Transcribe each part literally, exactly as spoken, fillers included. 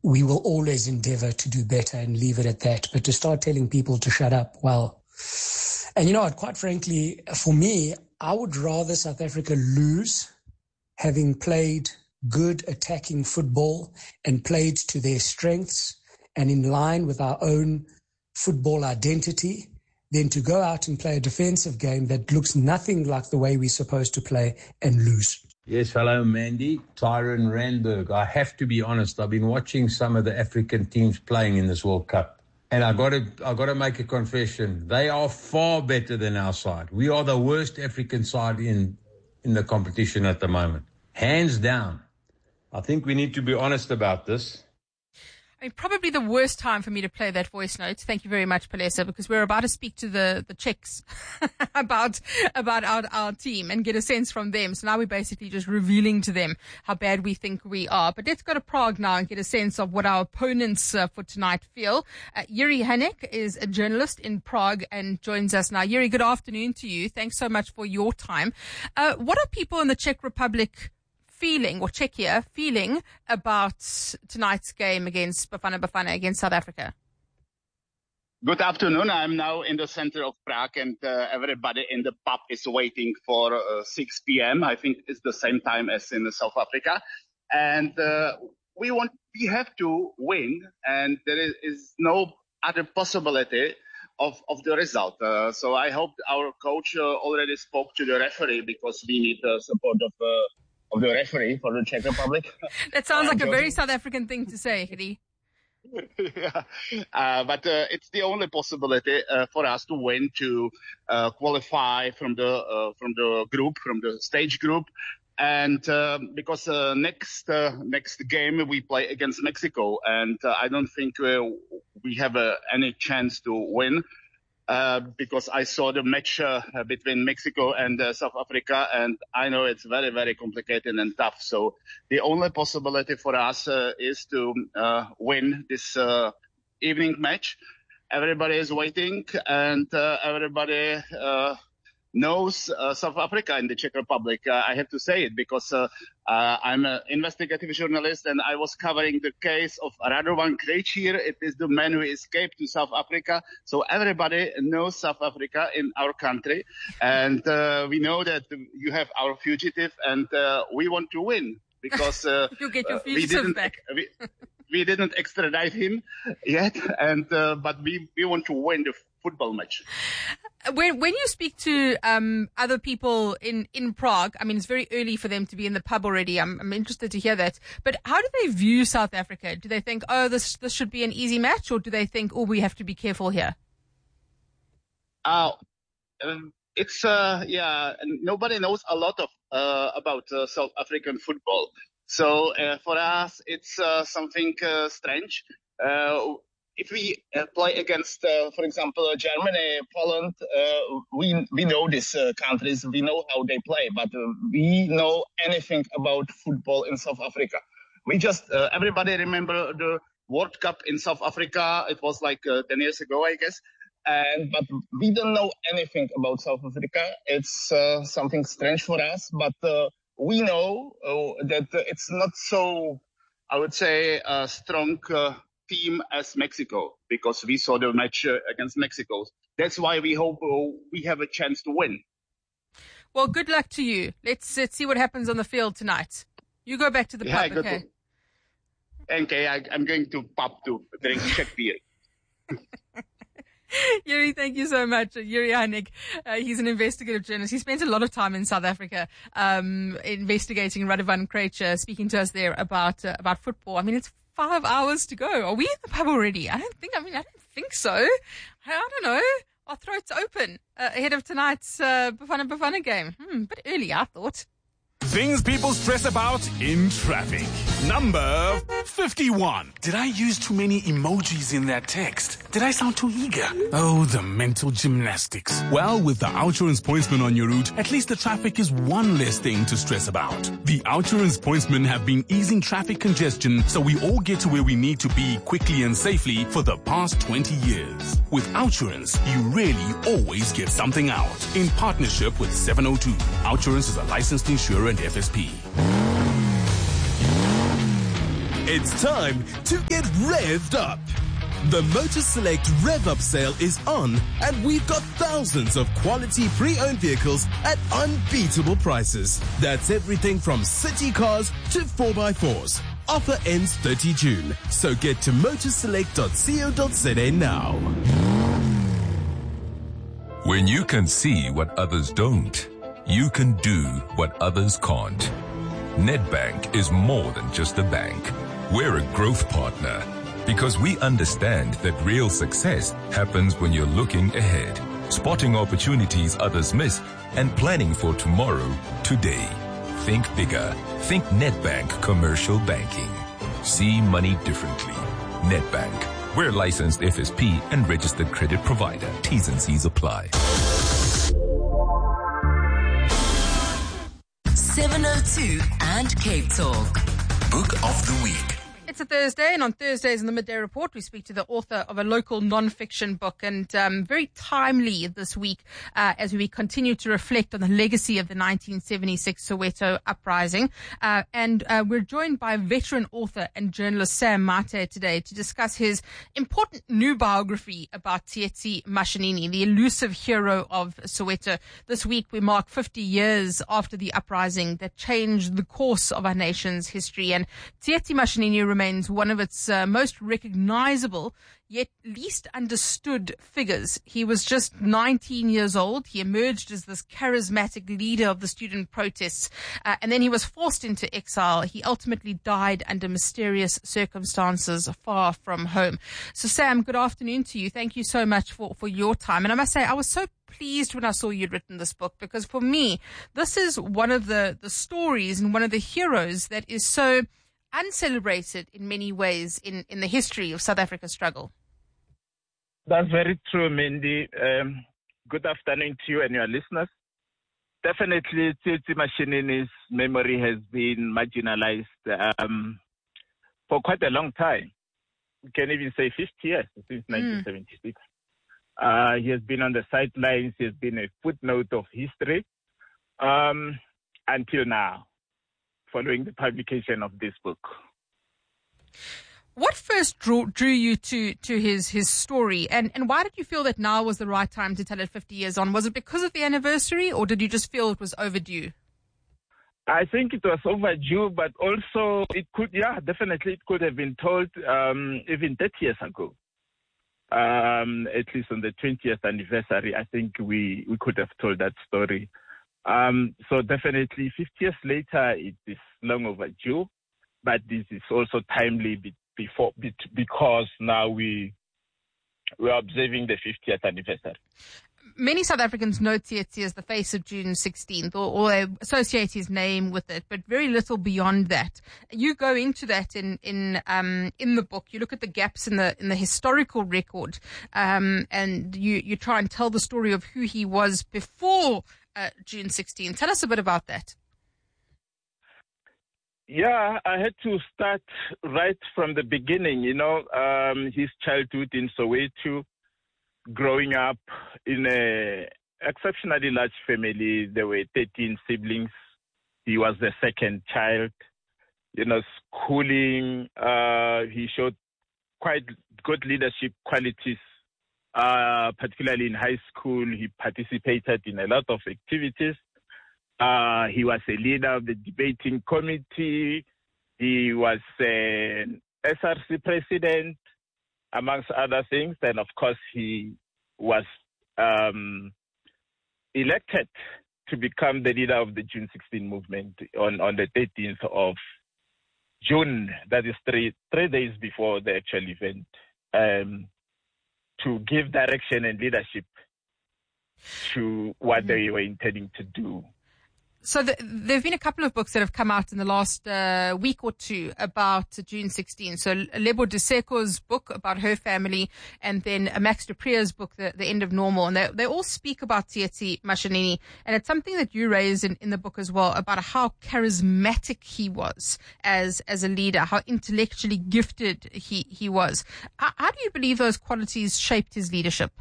we will always endeavor to do better and leave it at that. But to start telling people to shut up, well, and you know what, quite frankly, for me, I would rather South Africa lose having played good attacking football and played to their strengths and in line with our own football identity than to go out and play a defensive game that looks nothing like the way we're supposed to play and lose. Yes, hello, Mandy. Tyron Randberg. I have to be honest, I've been watching some of the African teams playing in this World Cup. And I got to, I got to make a confession. They are far better than our side. We are the worst African side in, in the competition at the moment. Hands down. I think we need to be honest about this. I mean, probably the worst time for me to play that voice note. Thank you very much, Palesa, because we're about to speak to the, the Czechs about, about our, our team and get a sense from them. So now we're basically just revealing to them how bad we think we are. But let's go to Prague now and get a sense of what our opponents uh, for tonight feel. Uh, Yuri Hanek is a journalist in Prague and joins us now. Yuri, good afternoon to you. Thanks so much for your time. Uh, what are people in the Czech Republic feeling, or Czechia feeling, about tonight's game against Bafana Bafana against South Africa? Good afternoon. I'm now in the center of Prague, and uh, everybody in the pub is waiting for uh, six p.m. I think it's the same time as in South Africa. And uh, we want, we have to win, and there is, is no other possibility of, of the result. Uh, so I hope our coach uh, already spoke to the referee, because we need the support of uh, of the referee for the Czech Republic. That sounds like a very South African thing to say, Hidi. yeah, uh, but uh, it's the only possibility uh, for us to win, to uh, qualify from the uh, from the group, from the stage group, and uh, because uh, next uh, next game we play against Mexico, and uh, I don't think uh, we have uh, any chance to win. Uh, because I saw the match uh, between Mexico and uh, South Africa, and I know it's very, very complicated and tough. So the only possibility for us uh, is to uh, win this uh, evening match. Everybody is waiting, and uh, everybody uh, knows uh, South Africa and the Czech Republic. Uh, I have to say it because uh, uh, I'm an investigative journalist, and I was covering the case of Radovan Krejcir. It is the man who escaped to South Africa. So everybody knows South Africa in our country, and uh, we know that you have our fugitive, and uh, we want to win because uh, you get your uh, we fugitive didn't back. we, we didn't extradite him yet, and uh, but we we want to win the football match. When when you speak to um other people in, in Prague, I mean, it's very early for them to be in the pub already. I'm I'm interested to hear that. But how do they view South Africa? Do they think, oh, this this should be an easy match, or do they think, oh, we have to be careful here? Uh, um, it's uh yeah. Nobody knows a lot of uh about uh, South African football. So uh, for us, it's uh, something uh, strange. Uh, If we uh, play against, uh, for example, uh, Germany, Poland, uh, we we know these uh, countries, we know how they play, but uh, we know anything about football in South Africa. We just, uh, everybody remember the World Cup in South Africa. It was like uh, ten years ago, I guess. And but we don't know anything about South Africa. It's uh, something strange for us, but uh, we know uh, that uh, it's not so, I would say, uh, strong uh, team as Mexico, because we saw the match uh, against Mexico. That's why we hope uh, we have a chance to win. Well, good luck to you. Let's, let's see what happens on the field tonight. You go back to the yeah, pub, okay? To, okay, I, I'm going to pub to drink Czech beer. Yuri, thank you so much. Yuri Hanek, uh, he's an investigative journalist. He spent a lot of time in South Africa, um, investigating Radovan Krejcir, speaking to us there about, uh, about football. I mean, it's five hours to go. Are we in the pub already? I don't think, I mean, I don't think so. I, I don't know. Our throats open uh, ahead of tonight's, uh, Bafana Bafana game. Hmm, a bit early, I thought. Things people stress about in traffic. Number fifty-one. Did I use too many emojis in that text? Did I sound too eager? Oh, the mental gymnastics. Well, with the Outsurance Pointsman on your route, at least the traffic is one less thing to stress about. The Outsurance Pointsmen have been easing traffic congestion so we all get to where we need to be quickly and safely for the past twenty years. With Outsurance, you really always get something out. In partnership with seven oh two, Outsurance is a licensed insurer and F S P. It's time to get revved up. The Motor Select Rev Up sale is on, and we've got thousands of quality pre-owned vehicles at unbeatable prices. That's everything from city cars to four by fours. Offer ends thirtieth of June, so get to motorselect dot co dot za now. When you can see what others don't, you can do what others can't. Nedbank is more than just a bank. We're a growth partner because we understand that real success happens when you're looking ahead, spotting opportunities others miss, and planning for tomorrow today. Think bigger. Think Nedbank Commercial Banking. See money differently. Nedbank. We're licensed F S P and registered credit provider. T's and C's apply. seven oh two and Cape Talk. Book of the Week. It's a Thursday, and on Thursdays in the Midday Report, we speak to the author of a local non-fiction book, and um, very timely this week uh, as we continue to reflect on the legacy of the nineteen seventy-six Soweto uprising. Uh, and uh, we're joined by veteran author and journalist Sam Mate today to discuss his important new biography about Tsietsi Mashinini, the elusive hero of Soweto. This week, we mark fifty years after the uprising that changed the course of our nation's history, and Tsietsi Mashinini remains one of its uh, most recognizable yet least understood figures. He was just nineteen years old. He emerged as this charismatic leader of the student protests, uh, and then he was forced into exile. He ultimately died under mysterious circumstances far from home. So Sam, good afternoon to you. Thank you so much for, for your time. And I must say, I was so pleased when I saw you'd written this book, because for me, this is one of the, the stories and one of the heroes that is so uncelebrated in many ways in, in the history of South Africa's struggle. That's very true, Mindy. Um, good afternoon to you and your listeners. Definitely, Tsietsi Mashinini's memory has been marginalized um, for quite a long time. We can even say fifty years, since nineteen seventy-six. Mm. Uh, he has been on the sidelines. He has been a footnote of history um, until now, following the publication of this book. What first drew, drew you to, to his, his story, and, and why did you feel that now was the right time to tell it fifty years on? Was it because of the anniversary, or did you just feel it was overdue? I think it was overdue, but also it could, yeah, definitely it could have been told um, even thirty years ago. Um, at least on the twentieth anniversary, I think we, we could have told that story. Um, so definitely fifty years later, it is long overdue, but this is also timely be, before, be, because now we, we are observing the fiftieth anniversary. Many South Africans know Tsietsi as the face of June sixteenth, or, or they associate his name with it, but very little beyond that. You go into that in in um, in the book. You look at the gaps in the in the historical record, um, and you you try and tell the story of who he was before uh, June sixteenth. Tell us a bit about that. Yeah, I had to start right from the beginning. You know, um, his childhood in Soweto. Growing up in a exceptionally large family, there were thirteen siblings. He was the second child. You know, schooling, uh, he showed quite good leadership qualities, uh, particularly in high school. He participated in a lot of activities. Uh, he was a leader of the debating committee. He was an S R C president, amongst other things. And of course, he was um, elected to become the leader of the June sixteenth movement on, on the thirteenth of June. That is three three days before the actual event, um, to give direction and leadership to what they were intending to do. So the, there have been a couple of books that have come out in the last uh, week or two about June sixteenth. So Lebo Diseko's book about her family, and then Max du Preez's book, The, the End of Normal. And they, they all speak about Tsietsi Mashinini. And it's something that you raise in, in the book as well, about how charismatic he was as as a leader, how intellectually gifted he, he was. How, how do you believe those qualities shaped his leadership?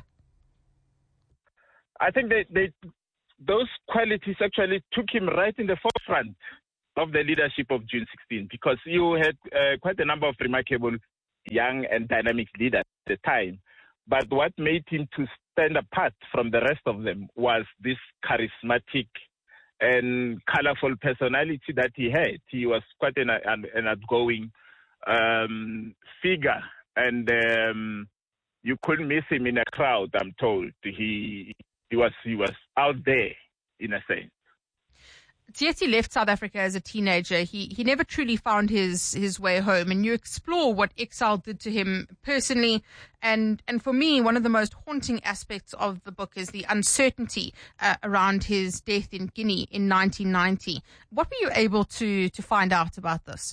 I think they... they those qualities actually took him right in the forefront of the leadership of June sixteenth, because you had uh, quite a number of remarkable young and dynamic leaders at the time. But what made him to stand apart from the rest of them was this charismatic and colorful personality that he had. He was quite an, an, an outgoing um, figure, and um, you couldn't miss him in a crowd, I'm told. He he was he was out there, in a sense. Tsietsi left South Africa as a teenager. He he never truly found his his way home, and you explore what exile did to him personally. And and for me, one of the most haunting aspects of the book is the uncertainty uh, around his death in Guinea in nineteen ninety. What were you able to to find out about this?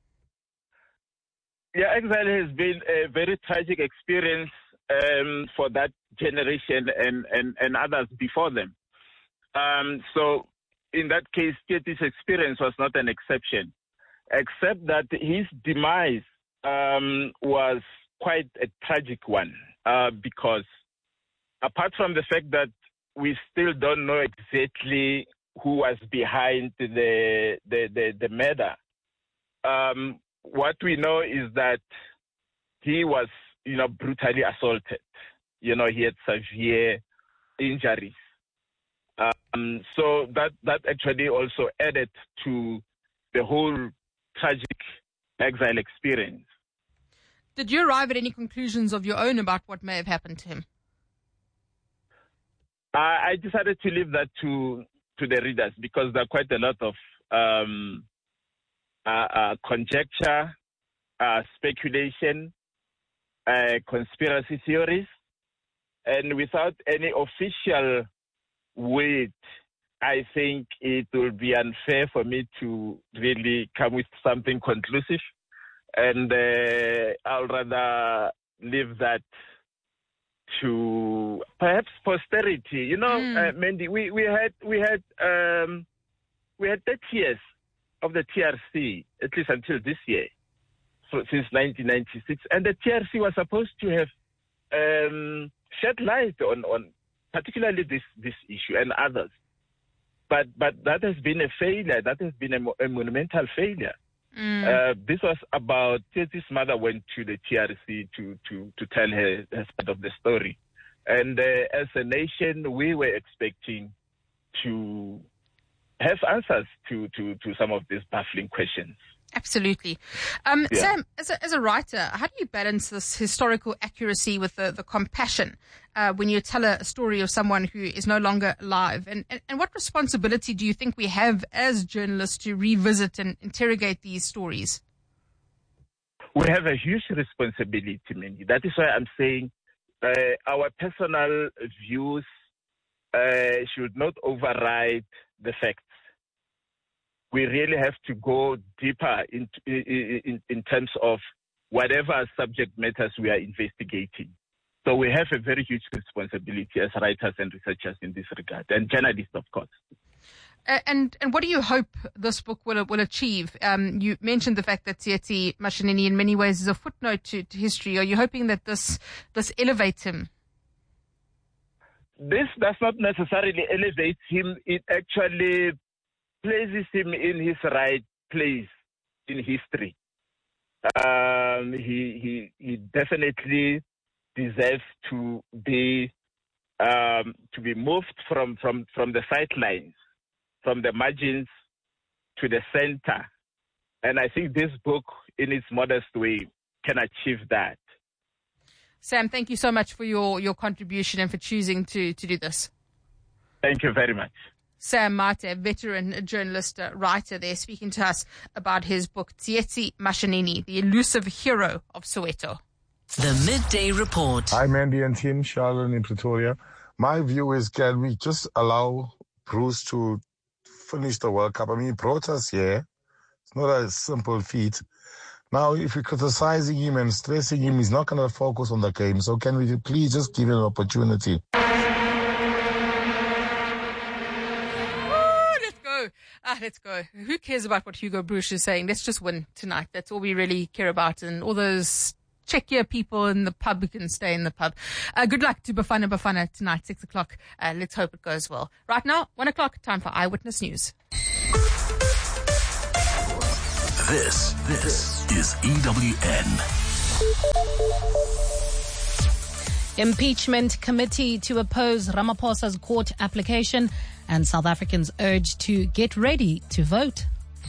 Yeah, exile has been a very tragic experience um, for that generation and, and, and others before them. Um, so. In that case, Tsietsie's experience was not an exception, except that his demise um, was quite a tragic one, uh, because apart from the fact that we still don't know exactly who was behind the the, the, the murder, um, what we know is that he was, you know, brutally assaulted. You know, he had severe injuries. Um, so that, that actually also added to the whole tragic exile experience. Did you arrive at any conclusions of your own about what may have happened to him? I, I decided to leave that to to the readers, because there are quite a lot of um, uh, uh, conjecture, uh, speculation, uh, conspiracy theories, and without any official weight, I think it will be unfair for me to really come with something conclusive, and uh, I'll rather leave that to perhaps posterity. You know, mm. uh, Mandy, we, we had we had um, we had thirty years of the T R C, at least until this year, so since nineteen ninety-six, and the T R C was supposed to have um, shed light on on. particularly this, this issue and others. But but that has been a failure. That has been a, a monumental failure. Mm. Uh, this was about, Tsietsie's mother went to the T R C to, to, to tell her, her side of the story. And uh, as a nation, we were expecting to have answers to, to, to some of these baffling questions. Absolutely. Um, yeah. Sam, as a, as a writer, how do you balance this historical accuracy with the, the compassion uh, when you tell a story of someone who is no longer alive? And, and, and what responsibility do you think we have as journalists to revisit and interrogate these stories? We have a huge responsibility, Mindy. That is why I'm saying uh, our personal views uh, should not override the facts. We really have to go deeper in, in, in terms of whatever subject matters we are investigating. So we have a very huge responsibility as writers and researchers in this regard, and journalists, of course. Uh, and and what do you hope this book will will achieve? Um, you mentioned the fact that Tsietsi Mashinini in many ways is a footnote to, to history. Are you hoping that this this elevates him? This does not necessarily elevate him. It actually places him in his right place in history. Um, he, he he definitely deserves to be um, to be moved from, from, from the sidelines, from the margins to the center. And I think this book, in its modest way, can achieve that. Sam, thank you so much for your, your contribution and for choosing to, to do this. Thank you very much. Sam Mate, veteran journalist, uh, writer there, speaking to us about his book, Tsietsi Mashinini, the elusive hero of Soweto. The Midday Report. Hi, Mandy and team. Charlotte in Pretoria. My view is, can we just allow Bruce to finish the World Cup? I mean, he brought us here. It's not a simple feat. Now, if we're criticizing him and stressing him, he's not going to focus on the game. So can we please just give him an opportunity? Ah, let's go. Who cares about what Hugo Broos is saying? Let's just win tonight. That's all we really care about. And all those checkier people in the pub can stay in the pub. Uh, good luck to Bafana Bafana tonight, six o'clock. Uh, let's hope it goes well. Right now, one o'clock, time for Eyewitness News. This, this is E W N. Impeachment committee to oppose Ramaphosa's court application, and South Africans urged to get ready to vote.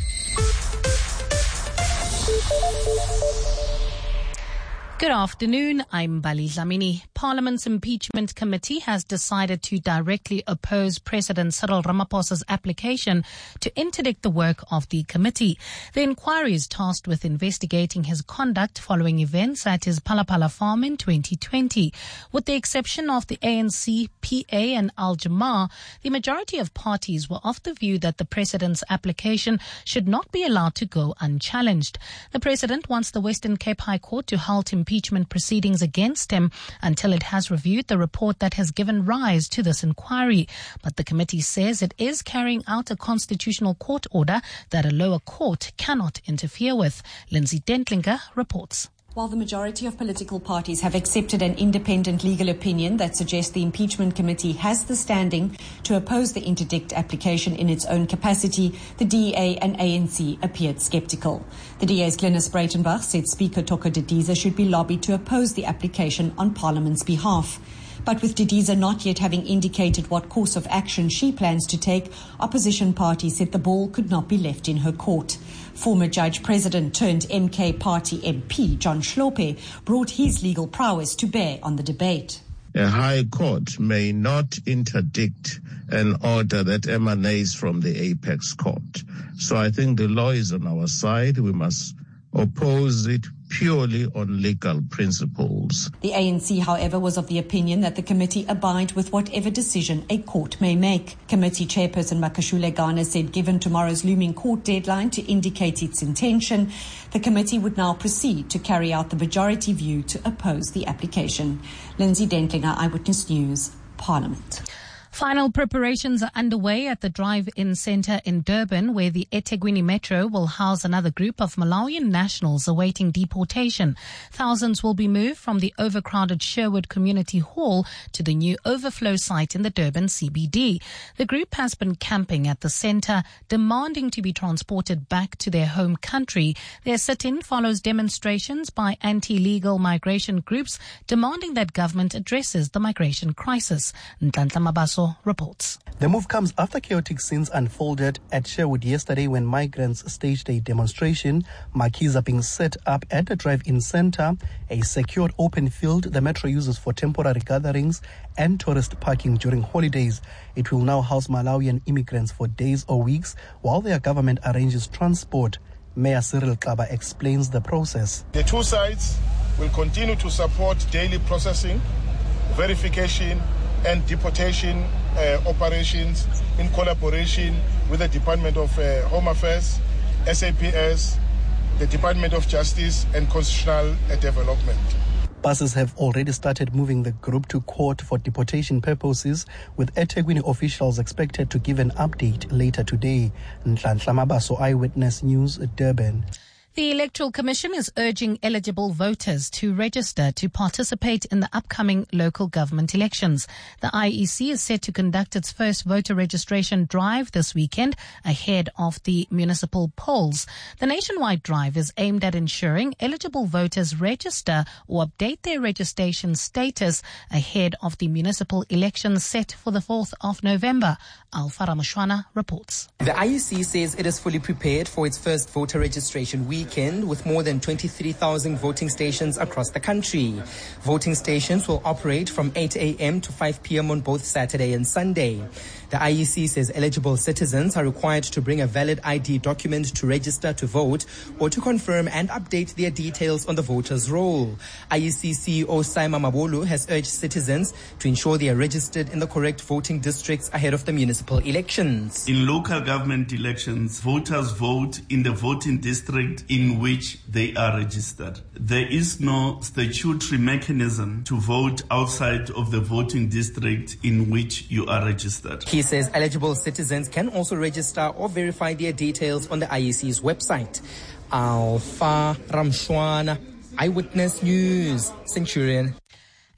Good afternoon, I'm Bali Dlamini. Parliament's impeachment committee has decided to directly oppose President Cyril Ramaphosa's application to interdict the work of the committee. The inquiry is tasked with investigating his conduct following events at his Palapala farm in twenty twenty. With the exception of the A N C, P A and Al-Jama, the majority of parties were of the view that the president's application should not be allowed to go unchallenged. The president wants the Western Cape High Court to halt impeachment proceedings against him until it has reviewed the report that has given rise to this inquiry. But the committee says it is carrying out a constitutional court order that a lower court cannot interfere with. Lindsay Dentlinger reports. While the majority of political parties have accepted an independent legal opinion that suggests the impeachment committee has the standing to oppose the interdict application in its own capacity, the D A and A N C appeared sceptical. The D A's Glynis Breitenbach said Speaker Toko Didiza should be lobbied to oppose the application on Parliament's behalf. But with Didiza not yet having indicated what course of action she plans to take, opposition parties said the ball could not be left in her court. Former Judge President turned M K Party M P John Hlophe brought his legal prowess to bear on the debate. A high court may not interdict an order that emanates from the apex court. So I think the law is on our side. We must oppose it purely on legal principles. The A N C, however, was of the opinion that the committee abide with whatever decision a court may make. Committee chairperson Makashule Garner said given tomorrow's looming court deadline to indicate its intention, the committee would now proceed to carry out the majority view to oppose the application. Lindsay Dentlinger, Eyewitness News, Parliament. Final preparations are underway at the Drive-In Centre in Durban, where the eThekwini Metro will house another group of Malawian nationals awaiting deportation. Thousands will be moved from the overcrowded Sherwood Community Hall to the new overflow site in the Durban C B D. The group has been camping at the centre, demanding to be transported back to their home country. Their sit-in follows demonstrations by anti-legal migration groups demanding that government addresses the migration crisis. Nhlanhla Mabaso reports. The move comes after chaotic scenes unfolded at Sherwood yesterday when migrants staged a demonstration. Marquees are being set up at the Drive-In Centre, a secured open field the Metro uses for temporary gatherings and tourist parking during holidays. It will now house Malawian immigrants for days or weeks while their government arranges transport. Mayor Cyril Kaba explains the process. The two sides will continue to support daily processing, verification, and deportation uh, operations in collaboration with the Department of uh, Home Affairs, S A P S, the Department of Justice, and Constitutional uh, Development. Buses have already started moving the group to court for deportation purposes, with eThekwini officials expected to give an update later today. Nhlanhla Mabaso, Eyewitness News, Durban. The Electoral Commission is urging eligible voters to register to participate in the upcoming local government elections. The I E C is set to conduct its first voter registration drive this weekend ahead of the municipal polls. The nationwide drive is aimed at ensuring eligible voters register or update their registration status ahead of the municipal elections set for the fourth of November. Alpha Ramashwana reports. The I E C says it is fully prepared for its first voter registration week. Weekend with more than twenty-three thousand voting stations across the country. Voting stations will operate from eight a.m. to five p.m. on both Saturday and Sunday. The I E C says eligible citizens are required to bring a valid I D document to register to vote or to confirm and update their details on the voters' roll. I E C C E O Saima Mabolo has urged citizens to ensure they are registered in the correct voting districts ahead of the municipal elections. In local government elections, voters vote in the voting district in which they are registered. There is no statutory mechanism to vote outside of the voting district in which you are registered. He says eligible citizens can also register or verify their details on the I E C's website. Alpha Ramshwana, Eyewitness News, Centurion.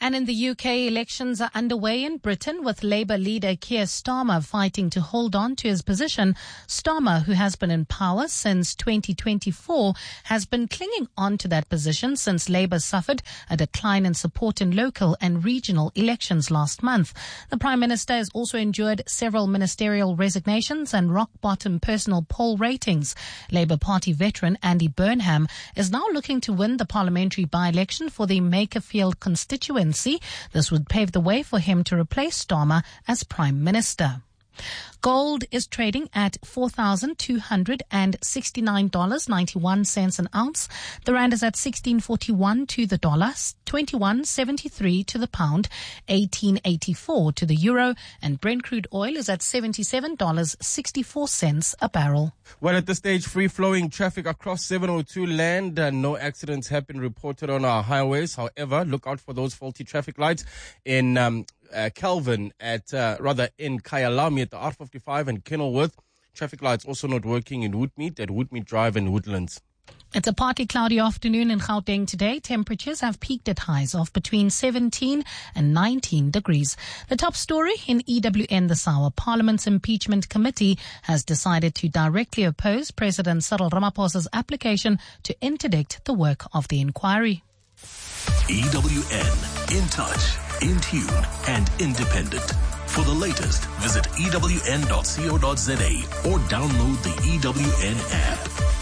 And in the U K, elections are underway in Britain, with Labour leader Keir Starmer fighting to hold on to his position. Starmer, who has been in power since twenty twenty-four, has been clinging on to that position since Labour suffered a decline in support in local and regional elections last month. The Prime Minister has also endured several ministerial resignations and rock-bottom personal poll ratings. Labour Party veteran Andy Burnham is now looking to win the parliamentary by-election for the Makerfield constituency. This would pave the way for him to replace Starmer as Prime Minister. Gold is trading at four thousand two hundred sixty-nine dollars and ninety-one cents an ounce. The rand is at sixteen forty-one to the dollar, twenty-one seventy-three to the pound, eighteen eighty-four to the euro, and Brent crude oil is at seventy-seven dollars and sixty-four cents a barrel. Well, at this stage, free-flowing traffic across seven oh two land. Uh, no accidents have been reported on our highways. However, look out for those faulty traffic lights in um, Uh, Kelvin at, uh, rather in Kyalami at the R fifty-five and Kenilworth. Traffic lights also not working in Woodmead at Woodmead Drive and Woodlands. It's a partly cloudy afternoon in Gauteng today. Temperatures have peaked at highs of between seventeen and nineteen degrees. The top story in E W N this hour. Parliament's Impeachment Committee has decided to directly oppose President Cyril Ramaphosa's application to interdict the work of the inquiry. E W N, in touch, in tune, and independent. For the latest, visit E W N dot co dot za or download the E W N app.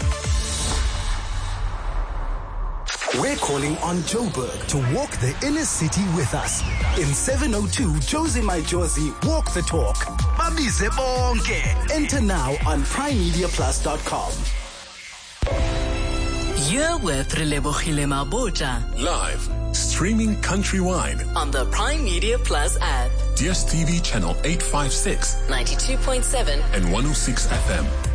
We're calling on Joburg to walk the inner city with us. In seven oh two, Josie My Josie, walk the talk. Babize bonke. Enter now on prime media plus dot com. You're with Relebogile Mabota. Live, streaming countrywide. On the Prime Media Plus app. D S T V channel eight fifty-six. ninety-two point seven. And one oh six F M.